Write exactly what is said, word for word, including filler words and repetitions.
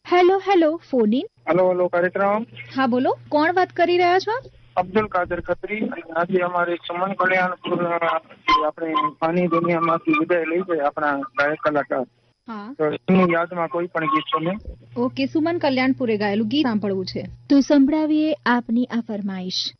Hello hello phone in. Hello hello કાર્યક્રમ. હા બોલો, કોણ વાત કરી રહ્યા છો? અબ્દુલ કાદર ખત્રી. આજે અમારે સુમન કલ્યાણપુર આપણે પાની દુનિયામાંથી વિદાય લઈ જાય આપણા ગાયક કલાકાર. હા, તો એમની યાદમાં કોઈ પણ ગીત તમે. ઓકે, સુમન કલ્યાણપુરે ગાયેલું ગીત સાંભળવું છે તો સંભળાવીએ આપની આ ફરમાઈશ.